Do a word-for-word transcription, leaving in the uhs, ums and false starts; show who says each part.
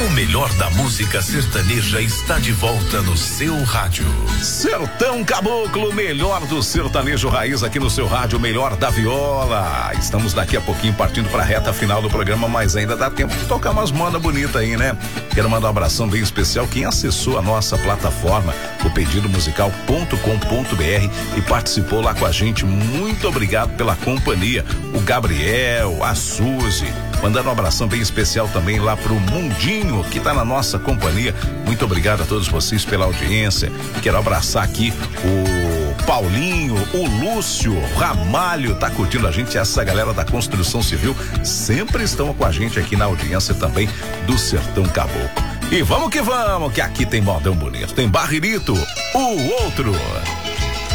Speaker 1: O melhor da música sertaneja está de volta no seu rádio.
Speaker 2: Sertão Caboclo, melhor do sertanejo raiz aqui no seu rádio, melhor da viola. Estamos daqui a pouquinho partindo para a reta final do programa, mas ainda dá tempo de tocar umas modas bonitas aí, né? Quero mandar um abração bem especial quem acessou a nossa plataforma, o pedido musical ponto com ponto br, e participou lá com a gente. Muito obrigado pela companhia. O Gabriel, a Suzy, mandando um abração bem especial também lá pro Mundinho, que tá na nossa companhia. Muito obrigado a todos vocês pela audiência. Quero abraçar aqui o Paulinho, o Lúcio, o Ramalho, tá curtindo a gente. Essa galera da construção civil sempre estão com a gente aqui na audiência também do Sertão Caboclo. E vamos que vamos, que aqui tem modão bonito. Tem Barrerito, o outro.